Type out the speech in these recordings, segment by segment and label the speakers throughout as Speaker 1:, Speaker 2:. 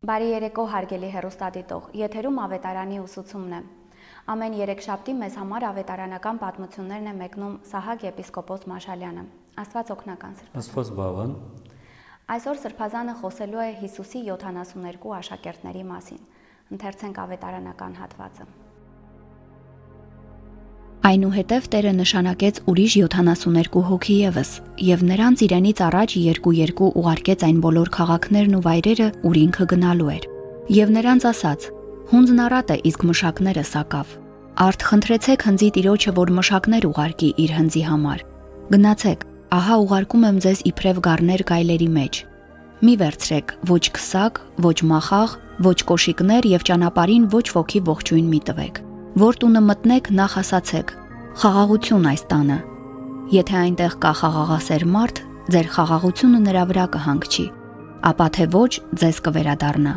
Speaker 1: Բարի երեկո հարգելի հեռուստադիտող, եթերում ավետարանի ուսուցումն է։ Ամեն երեքշաբթի մեզ համար ավետարանական պատմություններն է մեկնում Սահակ եպիսկոպոս Մաշալյանը։ Աստված օգնական Սրբազան։
Speaker 2: Աստված բավան։
Speaker 1: Այսօր Սրբազանը խոսելու է Հիսուսի 72 աշակերտների մասին։ Ընթերցենք ավետարանական հատվածը։ Այնուհետև Տերը նշանակեց ուրիշ 72 հոգի ևս, եւ նրանց իրենից առաջ երկու ուղարկեց այն բոլոր քաղաքներն ու վայրերը, ուր ինքը գնալու էր։ Եվ նրանց ասաց. «Հունձն առատ է, իսկ մշակները սակավ։ Արդ խնդրեցեք հնձի Տիրոջը, որ մշակներ ուղարկի իր հնձի համար։ Գնացեք, ահա ուղարկում եմ ձեզ իբրև գառներ գայլերի մեջ։ Մի վերցրեք ոչ քսակ, ոչ մախաղ, ոչ կոշիկներ եւ ճանապարհին ոչ ոքի ողջույն մի տվեք։ Որ տունը մտնեք, նախ ասացեք. խաղաղություն այս տանը։ Եթե այնտեղ կա խաղաղասեր մարդ, ձեր խաղաղությունը նրա վրա կհանգչի, ապա թե ոչ, ձեզ կվերադառնա։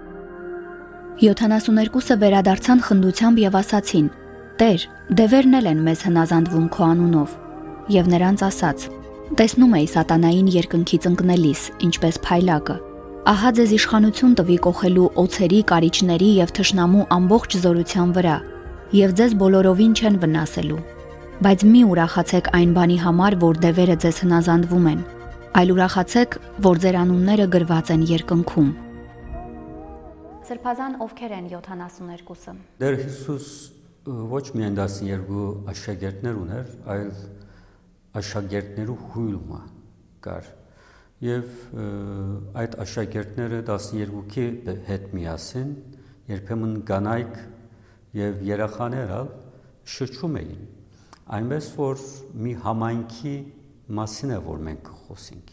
Speaker 1: 72-ը վերադարձան խնդությամբ եւ ասացին. Տեր, դևերն էլ են մեզ հնազանդվում քո անունով։ Եվ նրանց ասաց. տեսնում էի սատանային երկնքից ընկնելիս, ինչպես փայլակը։ Ահա ձեզ իշխանություն տվի կողելու օձերի, կարիճների եւ թշնամու ամբողջ զորության վրա, եւ ձեզ բոլորովին չեն վնասելու։ Բայց մի ուրախացեք այն բանի համար, որ դևերը ձեզ հնազանդվում են, այլ ուրախացեք, որ ձեր անունները գրված են երկնքում։ Սրբազան ովքեր են 72-ը։
Speaker 2: Տեր Հիսուս ոչ միայն 12 աշակերտներ ուներ, այլ աշակերտներու հույլումը կար։ Եվ այդ աշակերտները 12-ի հետ միասին երբեմն կանայք եւ երեխաներ շրջում էին։ Այնպես որ մի համայնքի մասին է որ մենք խոսենք։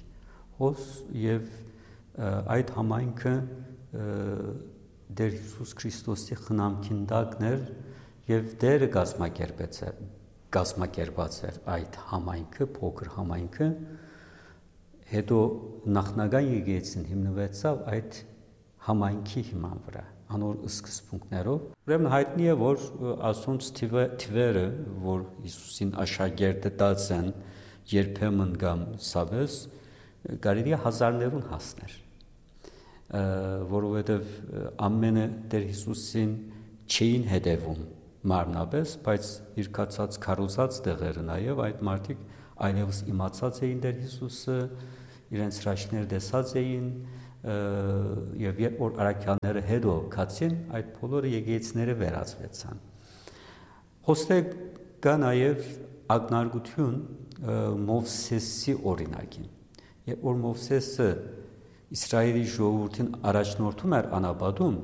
Speaker 2: Եվ այդ համայնքը Տեր Հիսուս Քրիստոսի խնամքին տակներ եւ Տերը կազմակերպած էր այդ համայնքը, փոքր համայնքը, հետո նախնական եկեղեցին հիմնվեցավ այդ համայնքի հիման վրա, անոր սկզբունքներով։ Ուրեմն հայտնի է, որ ասոնց թվերը, որ Հիսուսին աշակերտը տած են երբեմն կամ սավես, կարելի է հազարներուն հասներ, որովհետև ամենը Տեր Հիսուսին չէին հետևում մարմնապես, բայց իր կացած քարոզած տեղերը նաև այդ մարդիկ այլևս իմացած էին Տեր Հիսուսը, իրենց հրաշքներ տեսած էին, եւ երբ որ առաքյալները հետո կացին, այդ բոլորը եկեղեցիները վերածվեցան։ Խոստե կա նաև ակնարկություն Մովսեսի օրինակին։ Երբ որ Մովսեսը Իսրայելի ժողովրդին առաջնորդում էր անապատում,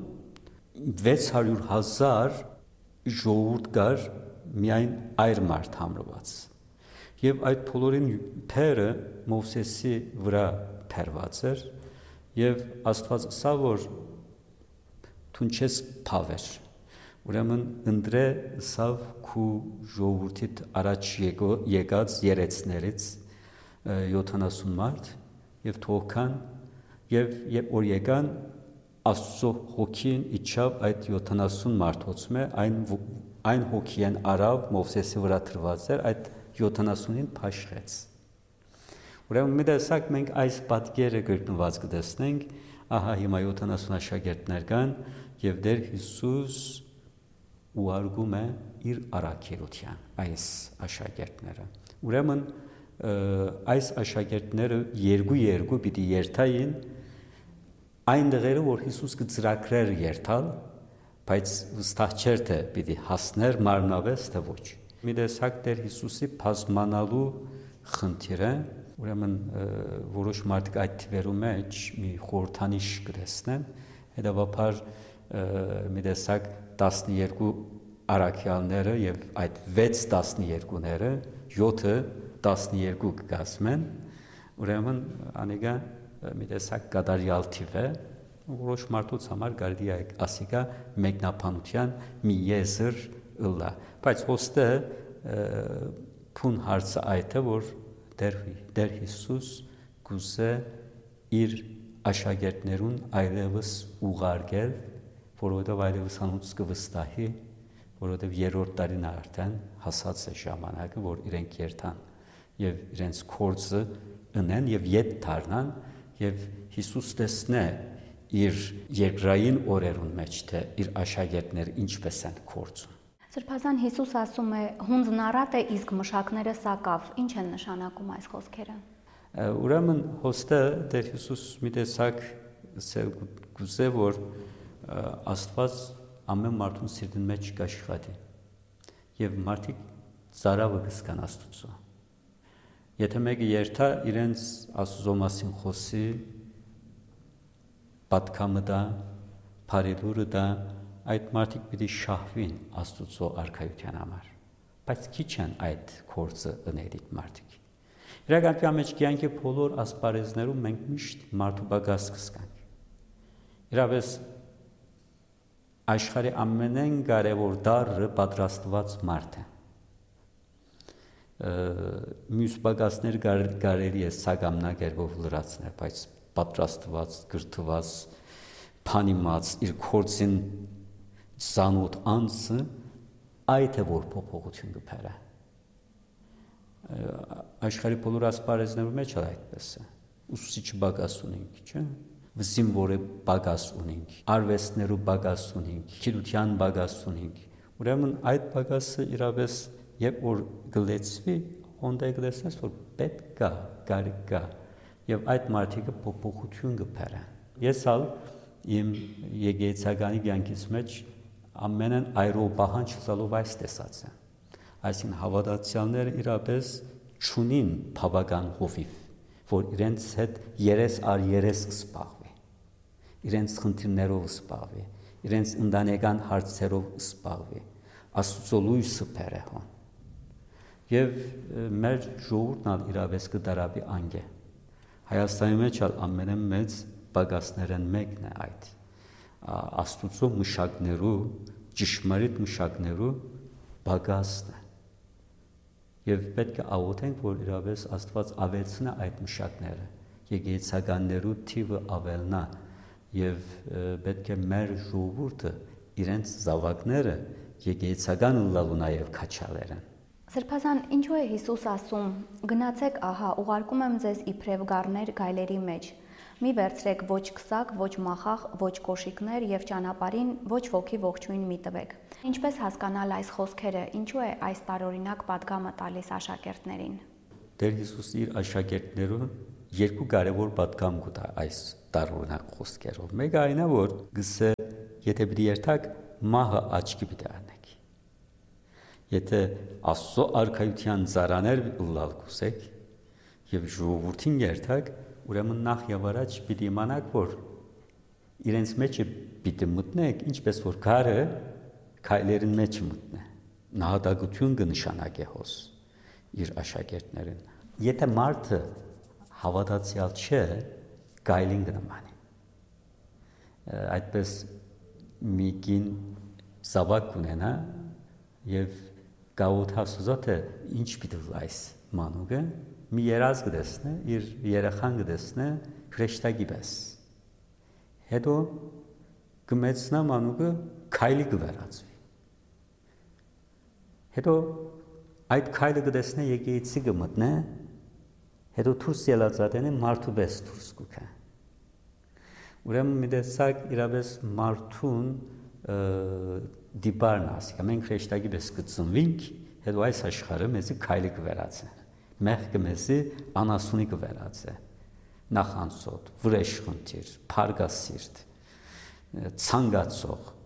Speaker 2: 600,000 ժողովուրդ կար միայն այր մարդ համրված։ Եվ այդ բոլորին փերը Մովսեսի վրա փերված էր, եւ Աստված ասա որ դու չես փավեր։ Ուրեմն ընտրե սավ քու ժողովրդիդ առաջ եկած երեցներից 70 մարդ եւ թողքան եւ երբ որ եկան Աստծո հոգին իջավ այդ 70 մարդոցում այն հոգին արավ Մովսեսի վրա դրված էր այդ 70-ին փաշխեց։ Ուրեմն մի տեսակ մենք այս պատկերը գտնված կտեսնենք, ահա հիմա 70 աշակերտներ կան եւ Տեր Հիսուս ուղարկում է իր առաքելության այս աշակերտները։ Ուրեմն այս աշակերտները երկու պիտի երթային այն դեղերը, որ Հիսուս կծրագրեր երթալ, բայց վստահ չէր թե պիտի հասներ մարմնավես թե ոչ։ Մի տեսակ Տեր Հիսուսի բազմանալու խնդիրը, ուրեմն որոշ մարդիկ այդ թվերու մեջ մի խորհրդանիշ կտեսնեն, հետևաբար մի տեսակ 12 առաքյալները եւ այդ 6-12-ները 7-12 կգազմեն, ուրեմն անիկա մի տեսակ կատարյալ թիվ է, որոշ մարդուց համար կարելի է ասիկա մեկնաբանության մի եզր ըլլա, բայց ոստը փուն հարցը այդ է, որ Տեր Հիսուս գուզե իր աշակերտներուն այլևս ուղարկել, որովհետև այլևս անոնց կվստահի, որովհետև երրորդ տարին արդեն հասած է ժամանակը, որ իրենք երթան եւ իրենց կորձը ընեն եւ ետ դառնան եւ Հիսուս տեսնե իր երկրային օրերուն մեջ, թե իր աշակերտները ինչպես են կործում։
Speaker 1: Սրբազան Հիսուս ասում է հունձն առատ է, իսկ մշակները սակավ։ Ինչ են նշանակում այս խոսքերը։
Speaker 2: Ուրեմն հոստը Տեր Հիսուս մի տեսակ գուցե որ Աստված ամեն մարդուն սիրտին մեջ կաշխատի եւ մարդիկ ծարավը կսկան Աստծո։ Եթե մեկը երթա իրենց Աստծո մասին խոսի, պատկամը դա, բարելուրը դա, այդ մարդիկ պիտի շահվին Աստծո արքայության համար, բայց քիչ են այդ կորձը ընելիք մարդիկ։ Իրականում մեջ կյանքի բոլոր ասպարեզներում մենք միշտ մարդու բագաս կսկանք։ Իրապես աշխարհի ամենեն կարևոր դառը պատրաստված մարդ է։ Մյուս բագասներ կարելի է սագամնակերպով լրացնել, բայց պատրաստված, գրթված, փանիմաց իր կորձին զանոթ անձը այդ է որ փոփոխություն կփերը։ Աշխարհի բոլոր ասպարեզներում մեջ այդպես է։ Ուսուցիչ բագաս ունենք, չէ՞։ Զինվորը բագաս ունենք, արվեստներու բագաս ունենք, գիտության բագաս ունենք։ Ուրեմն այդ բագասը իրապես երբ որ գլեցվի, հոնդե գլեցնես որ պետք կա, կարիք կա, եւ այդ մարդիկը փոփոխություն կփերեն։ Ես ալ իմ եկեղեցականի կյանքից մեջ ամենն այրով պահանջ լալով այս տեսած եմ։ Այսինքն հավատացյալները իրապես չունին բավական հովիվ, որ իրենց հետ երես առ երես կսպաղվի, իրենց խնդիրներով կսպաղվի, իրենց ընտանեկան հարցերով կսպաղվի, Աստծո լույսը բերե հոն։ Եվ մեր ժողովուրդն ալ իրապես կդարաբի անգե։ Հայաստանի մեջ ամենամեծ բագասներն մեկն է այդ Աստծո մշակներու, ճշմարիտ մշակներու բագասն է։ Եվ պետք է աղոթենք, որ իրապես Աստված ավելցնա այդ մշակները, եկեղեցականներու թիվը ավելնա, եւ պետք է մեր ժողովուրդը իրենց զավակները եկեղեցական լալու նաեւ քաչալերեն։
Speaker 1: Սրբազան, ինչու է Հիսուս ասում. գնացեք, ահա, ուղարկում եմ ձեզ իբրև գառներ գայլերի մեջ։ Մի վերցրեք ոչ քսակ, ոչ մախախ, ոչ կոշիկներ եւ ճանապարհին ոչ ոգի ողջույն մի տվեք։ Ինչպես հասկանալ այս խոսքերը, ինչու է այս տարօրինակ պատգամը տալիս աշակերտներին։
Speaker 2: Տեր Հիսուս իր աշակերտներուն երկու կարևոր պատգամ կտա այս տարօրինակ խոսքերով։ Մեկը այն է, որ գսե եթե պիտի երթակ մահը աչքի պիտի անեք։ Եթե Աստծո արքայության ծառաներ լալ կուսեք եւ ժողովրդին երթակ, ուրեմն նախ եւ առաջ պիտի իմանաք, որ իրենց մեջը պիտի մտնեք, ինչպես որ քարը քայլերին մեջ մտնե։ Նահատակություն կնշանակե հոս իր աշակերտներին։ Եթե մարդը հավատացյալ չէ, գայլին կնմանի։ Այդպես մի կին զավակ ունենա եւ գաութա սուզոթը ինչ պիտի լայս մանուկը մի երազ կդեսնե իր երախան կդեսնե քրեշտակի պես հետո կմեցնա մանուկը քայլի կվերածվի հետո այդ քայլը կդեսնե եկեղեցի կմտնե հետո դուրս ելածատենը մարդու պես դուրս կուքա ուրեմն մի տեսակ իրապես մարդուն դիպարն ասիկա, մենք քրեշտակի պես կծնվինք, հետո այս աշխարհը մեզի քայլի կվերածե, մեղքը մեզի անասունի կվերածե, նախանցոտ, վրեժ խնդիր, փարգասիրտ, ցանկացող,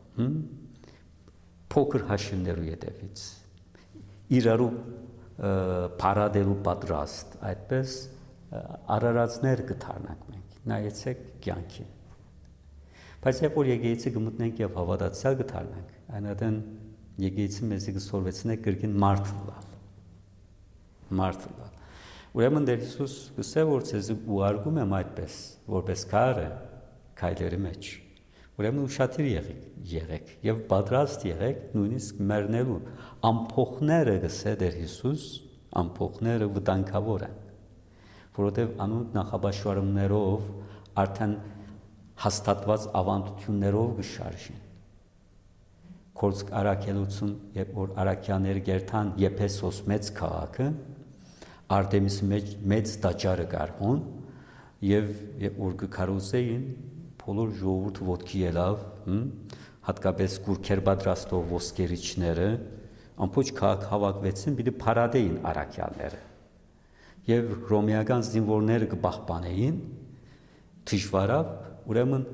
Speaker 2: փոքր հաշիվներու ետևից, իրարու փարադելու պատրաստ, այդպես արարածներ կդառնանք մենք, նայեցեք կյանքին։ Բայց երբ որ եկեղեցի կմտնենք եւ հավատացյալ կդառնանք, այնադեն եկեղեցին մեզի կսորվեցնե կրկին մարդ լալ։ Ուրեմն Տեր Հիսուս գսե որ ցեզ ուղարկում եմ այդպես, որպես քարը քայլերի մեջ։ Ուրեմն ուշադիր եղեք եւ պատրաստ եղեք նույնիսկ մեռնելու ամփոխները գսե Տեր Հիսուս, ամփոխները վտանգավոր են, որովհետեւ անոնք նախաբաշխարումներով արդեն հաստատված ավանդություններով կշարժին։ Կորցք արաքելություն, երբ որ արաքյաները գերթան Եփեսոս մեծ քաղաքը, Արտեմիսի մեծ տաճարը կար հոն, եւ երբ որ կքարոզեին բոլոր ժողովուրդը ոտքի ելավ, հատկապես գուրքեր պատրաստող ոսկերիչները, ամբողջ քաղաք հավաքվեցին, պիտի փարադեին առաքյալները։ Եվ ռոմեական զինվորները կպահպանեին դժվարավ, ուրեմն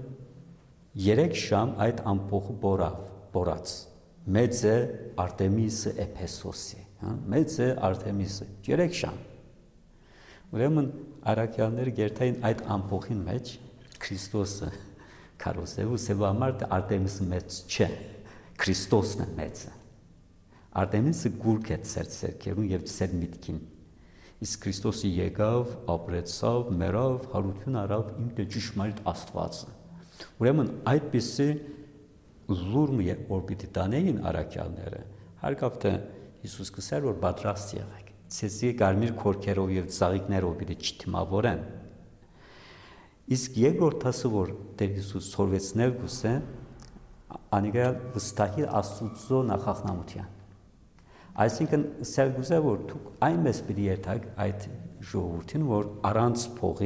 Speaker 2: 3 շամ այդ ամփոխը բորած։ Մեծ է Արտեմիսը Էփեսոսի, մեծ է Արտեմիսը 3 շամ։ Ուրեմն առաքյալները գերտային այդ ամփոխին մեջ Քրիստոսը քարոզելու սեվամար դե Արտեմիսը մեծ չէ, Քրիստոսն է մեծը։ Արտեմիսը գուրք է ծերքերուն եւ ծեր միտքին։ Իսկ Քրիստոսը եկավ, ապրեցավ, մեռավ, հարություն արավ իմ ճշմարիտ Աստվածը։ Ուրեմն այդպիսի լուրմը որ պիտի տանեին առաքյալները, հարկավ թե Հիսուս կսեր որ պատրաստ եղեք։ Ցեզի կարմիր քորքերով եւ ծաղիկներով պիտի չթիմավորեն։ Իսկ երկրորդ ասը որ Տեր Հիսուս սորվեցնել գուսե, անիկա վստահի Աստծո նախախնամության։ Այսինքն սեր գուզե որ դուք այնպես պիտի երթաք այդ ժողովրդին, որ առանց փողի,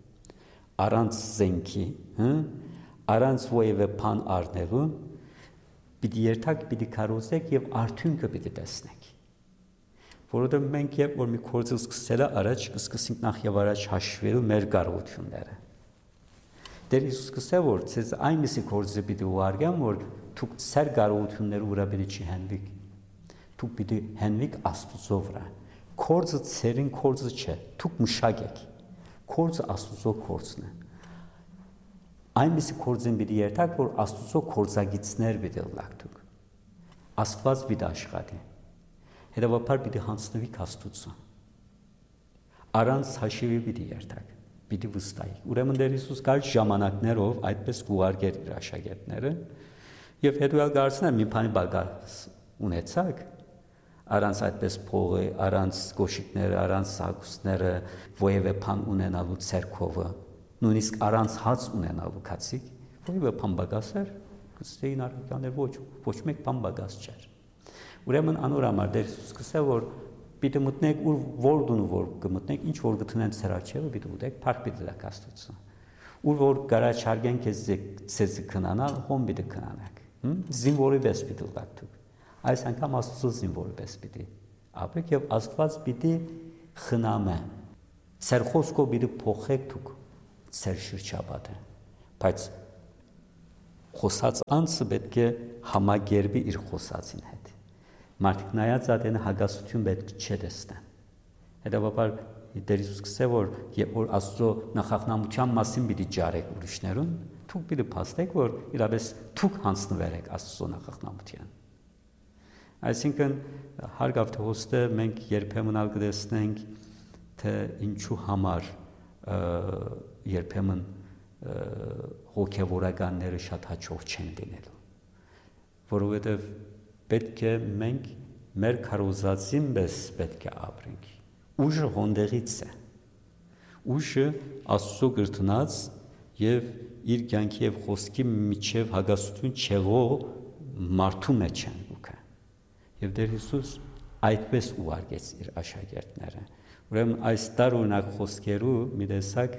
Speaker 2: առանց զենքի, առանց ովևէ բան առնելու պիտի երթաք, պիտի քարոզեք եւ արդյունքը պիտի տեսնեք։ Որովհետեւ մենք երբ որ մի գործը սկսելա առաջ կսկսենք նախ եւ առաջ հաշվելու մեր կարողությունները։ Տեր Հիսուս կսե որ ցեզ այնպիսի գործը պիտի ուղարկեմ, որ դուք ծեր կարողությունները ուրա պիտի չհենվիկ։ Դուք պիտի հենվիկ Աստծո վրա։ Գործը ցերին գործը չէ, դուք մշակեք։ Գործը Աստծո գործն է։ Այնպիսի գործին պիտի երթաք, որ Աստծո գործագիծներ պիտի լակ դուք։ Աստված պիտի աշխատի։ Հետևաբար պիտի հանձնվիկ Աստծո։ Առանց հաշիվի պիտի երթաք, պիտի վստահեք։ Ուրեմն Տեր Հիսուս կար ժամանակներով այդպես կուղարկեր իր աշակերտները, եւ հետո գարցնել մի բանի բագաս ունեցակ, առանց այդպես փողը, առանց գոշիկները, առանց սակուսները, ովևէ բան ունենալու ցերկովը, նույնիսկ առանց հաց ունենալու քացիկ, ովևէ բան բագասեր, կստեին առաքյալներ ոչ մեկ բան բագաս չէր։ Ուրեմն անորամար Տեր Հիսուս կսե որ պիտի մտնեք որ դուն որ կմտնեք, ինչ որ գտնեն ցերաչերը պիտի ուտեք, փառք պիտի դաք Աստծո։ Ուր որ գարաչարգեն քեզ քնանալ, հոմ պիտի քնանաք։ Զինվորի պես պիտի լաք դուք։ Այս անգամ Աստծո զինվորի պես պիտի ապրեք եւ Աստված պիտի խնամե։ Ձեր խոսքով պիտի փոխեք դուք ձեր շրջապատը։ Բայց խոսած անձը պետք է համագերբի իր խոսածին հետ։ Մարդիկ նայած ադեն հագասություն պետք չէ տեսնեն։ Հետևաբար Տեր Հիսուս կսե որ երբ որ Աստծո նախախնամության մասին պիտի ջարեք ուրիշներուն, դուք պիտի փաստեք որ իրապես դուք հանձնվեք Աստծո նախախնամության։ Այսինքն հարգավ թե հոստը մենք երբեմն ալ կտեսնենք թե ինչու համար երբեմն հոգևորականները շատ հաջող չեն լինելու, որովհետև պետք է մենք մեր քարոզածին պես պետք է ապրենք։ Ուժը հոնդեղից է, ուժը Աստծո գրտնած եւ իր կյանքի եւ խոսքի միջև հագասություն չեղող մարդու մեջ են ուքը։ Եվ Տեր Հիսուս այդպես ուղարկեց իր աշակերտները։ Ուրեմն այս տարօրինակ խոսքերու մի տեսակ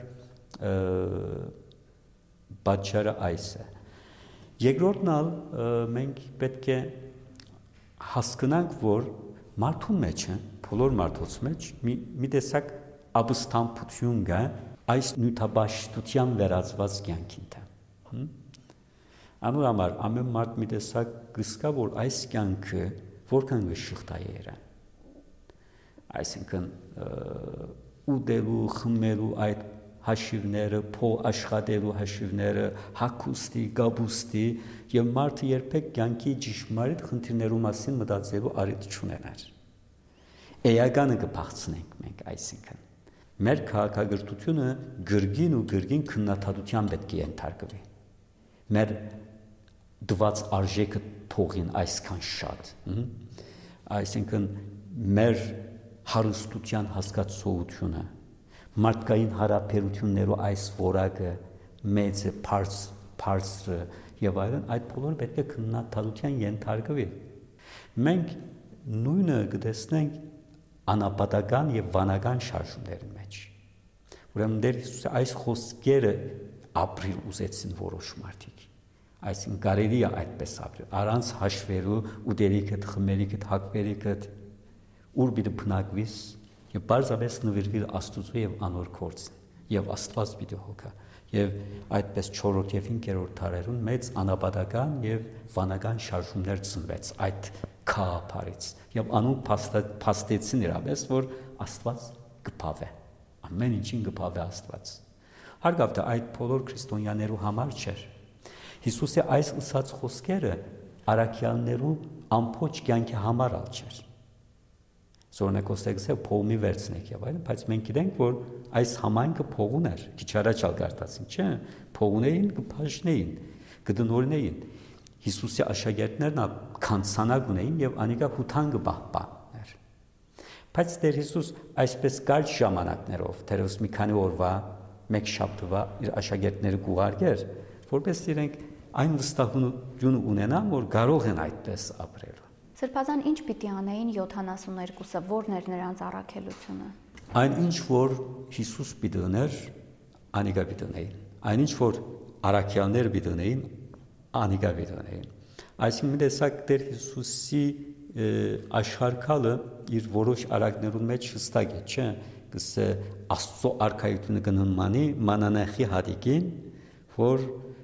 Speaker 2: պատճառը այս է։ Երկրորդն ալ մենք պետք է հասկանանք, որ մարդու մեջ է, բոլոր մարդոց մեջ մի տեսակ ապստամբություն կա այս նյութաբաշխության վերածված կյանքին թե։ Անորամար ամեն մարդ մի տեսակ կսկա, որ այս կյանքը որքան գշղթայեր է։ Այսինքն ուտելու, խմելու այդ հաշիվները, փող աշխատելու հաշիվները, հագուստի, գաբուստի եւ մարդը երբեք կյանքի ճշմարիտ խնդիրներու մասին մտածելու արիթ չունենար։ Էականը կփախցնենք մենք, այսինքն մեր քաղաքագրությունը գրգին ու գրգին քննադատության պետք է ենթարկվի։ Մեր դված արժեքը փողին այսքան շատ, այսինքն մեր հարստության հասկացողությունը, մարդկային հարաբերություններու այս որակը մեծը, բարձրը եւ այլն, այդ բոլորը պետք է քննադատության ենթարկվի։ Մենք նույնը կտեսնենք անապատական եւ վանական շարժումների մեջ։ Ուրեմն Տեր Հիսուսը այս խոսքերը ապրիլ ուզեցին որոշ մարդիկ։ Այսինքն կարելի է այդպես ապրել, առանց հաշվելու ուտելիքդ, խմելիքդ, հագվելիքդ, ուր պիտի բնակվիս եւ բարձրապես նվիրվիր Աստծո եւ անոր գործին եւ Աստված պիտի հոգա։ Եվ այդպես 4-րդ եւ 5-րդ դարերուն մեծ անապատական եւ վանական շարժումներ ծնվեց այդ քահապարից եւ անուն փաստեցին իրապես որ Աստված կփավե ամեն ինչին կփավե Աստված հարգավտը այդ բոլոր քրիստոնյաներու համար չէր Հիսուսի այս ըսած խոսքերը արաքյաններու ամբողջ կյանքի համար ալ չէր Զորնակոստեքսը փողմի վերցնեք եւ այլն, բայց մենք գիտենք, որ այս համայնքը փողուն էր, քիչ առաջ ալ գարտացին, չէ՞, փողունեին, կփաշնեին, կդնորնեին։ Հիսուսի աշակերտներն քանցանակ ունեին եւ անիկա հութան կպահպաներ։ Բայց Տեր Հիսուս այսպես կարճ ժամանակներով, դերևս մի քանի օրվա, մեկ շաբթվա իր աշակերտները կուղարկեր, որպես իրենք այն վստահություն ունենան, որ կարող են այդպես ապրել։
Speaker 1: Սրբազան ինչ պիտի անեին 72-ը, որն էր նրանց առաքելությունը։
Speaker 2: Այն ինչ որ Հիսուս պիտի ուներ, անիկա պիտի ունեին։ Այն ինչ որ առաքյալներ պիտի ունեին, անիկա պիտի ունեին։ Այսինքն տեսակ Տեր Հիսուսի աշխարհակալը իր որոշ արակներուն մեջ հստակ է, չէ՞, գսե Աստծո արքայությունը կնմանի մանանեխի հատիկին, որ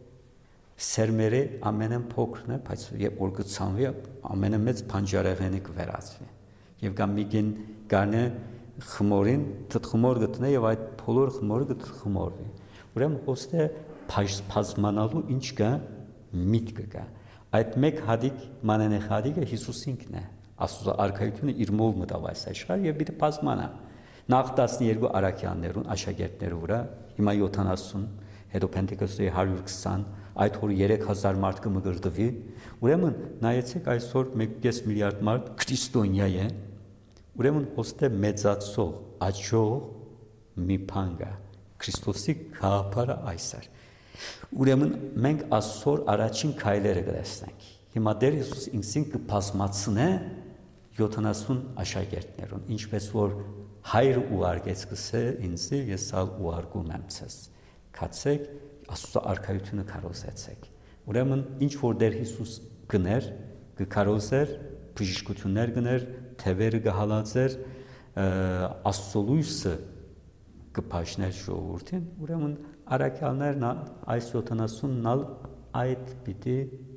Speaker 2: Սերմերը ամենն փոքրն է, բայց երբ որ գցանվի ամենամեծ բանջարեղենը կվերածվի։ Եվ կամ միգին գարնե խմորին թթխմոր գտնե եւ այդ բոլոր խմորը գթխմորվի։ Ուրեմն ոստե բազմանալու ինչ կա միտքը կա։ Այդ մեկ հադիկ մանանեխ հադիկը Հիսուսինքն է։ Աստծո արքայությունը իր մով մտավ այս աշխարհ եւ պիտի բազմանա։ Նախ 12 արաքյաններուն աշակերտներու վրա, հիմա 70, հետո Պենտեկոստի 120 այդ որ 3000 մարդ կմգրդվի, ուրեմն նայեցեք այսօր 1.5 միլիարդ մարդ քրիստոնյա է, ուրեմն ոստե մեծացող, աճող մի բան կա, Քրիստոսի գաղափարը այս է։ Ուրեմն մենք այսօր առաջին քայլերը կտեսնենք։ Հիմա Տեր Հիսուս ինքսին կբազմացնե 70 աշակերտներուն, ինչպես որ Հայրը ուղարկեց գսե ինձ ես ալ ուղարկում եմ ցես։ Քացեք Աստծո արքայությունը կարոզեցեք։ Ուրեմն ինչ որ Տեր Հիսուս գներ, կկարոզեր, բժշկություններ գներ, թևերը կհալածեր, Աստծո լույսը կփաշներ ժողովրդին, ուրեմն արաքյալներն այս 70-ն ալ այդ պիտի